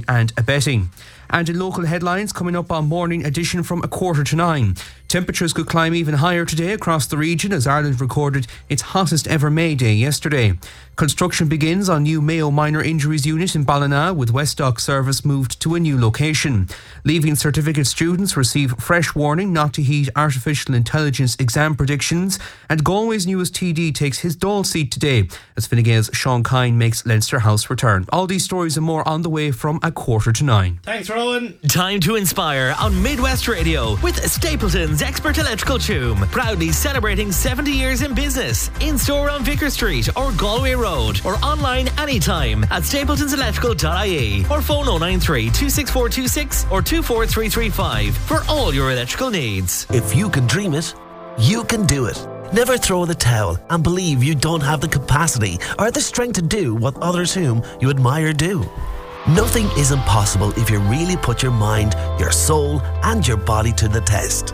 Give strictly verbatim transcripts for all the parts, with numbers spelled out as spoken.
aiding and abetting. And in local headlines, coming up on Morning Edition from a quarter to nine. Temperatures could climb even higher today across the region as Ireland recorded its hottest ever May Day yesterday. Construction begins on new Mayo Minor Injuries Unit in Ballina, with West Dock service moved to a new location. Leaving certificate students receive fresh warning not to heed artificial intelligence exam predictions. And Galway's newest T D takes his Dáil seat today as Fine Gael's Sean Kine makes Leinster House return. All these stories and more on the way from a quarter to nine. Thanks, Rowan. Time to inspire on Midwest Radio with Stapleton's Expert Electrical Tomb. Proudly celebrating seventy years in business. In store on Vicar Street or Galway Road, or online anytime at stapletons electrical dot I E, or phone oh nine three, two six four two six or two four three three five for all your electrical needs. If you can dream it, you can do it. Never throw in the towel and believe you don't have the capacity or the strength to do what others whom you admire do. Nothing is impossible if you really put your mind, your soul and your body to the test.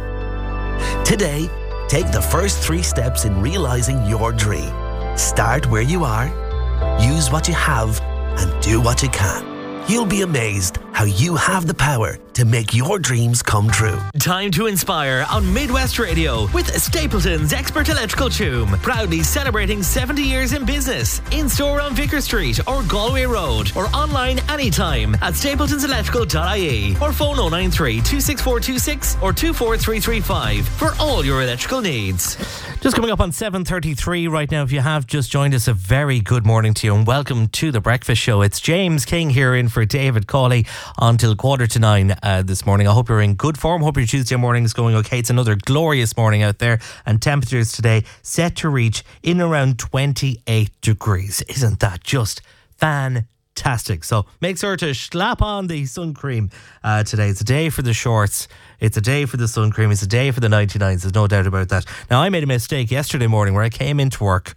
Today, take the first three steps in realising your dream. Start where you are, use what you have and do what you can. You'll be amazed how you have the power to make your dreams come true. Time to inspire on Midwest Radio with Stapleton's Expert Electrical Tomb. Proudly celebrating seventy years in business. In store on Vicar Street or Galway Road, or online anytime at stapletons electrical dot I E, or phone oh nine three, two six four two six or two four three three five for all your electrical needs. Just coming up on seven thirty-three right now. If you have just joined us, a very good morning to you and welcome to The Breakfast Show. It's James King here in for David Cawley until quarter to nine uh, this morning. I hope you're in good form. Hope your Tuesday morning is going okay. It's another glorious morning out there, and temperatures today set to reach in around twenty-eight degrees. Isn't that just fantastic? So make sure to slap on the sun cream uh, today. It's a day for the shorts. It's a day for the sun cream. It's a day for the ninety-nines. There's no doubt about that. Now, I made a mistake yesterday morning where I came into work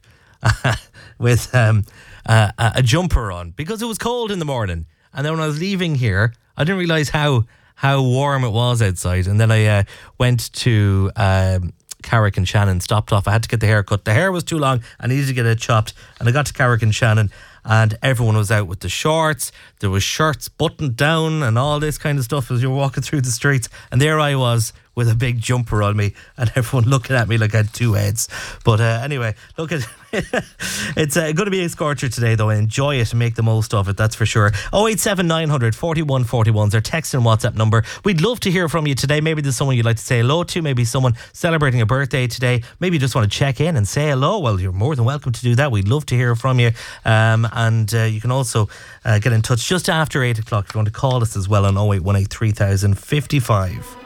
with um, uh, a jumper on because it was cold in the morning. And then when I was leaving here, I didn't realise how how warm it was outside. And then I uh, went to um, Carrick and Shannon, stopped off. I had to get the hair cut. The hair was too long. I needed to get it chopped. And I got to Carrick and Shannon, and everyone was out with the shorts. There was shirts buttoned down and all this kind of stuff as you were walking through the streets. And there I was with a big jumper on me and everyone looking at me like I had two heads. But uh, anyway, look at it's uh, going to be a scorcher today though. Enjoy it and make the most of it, that's for sure. oh eight seven nine hundred forty-one forty-one is our text and WhatsApp number. We'd love to hear from you today. Maybe there's someone you'd like to say hello to, maybe someone celebrating a birthday today, maybe you just want to check in and say hello. Well, you're more than welcome to do that. We'd love to hear from you. Um, and uh, you can also uh, get in touch just after eight o'clock if you want to call us as well on oh eight one eight three thousand fifty-five.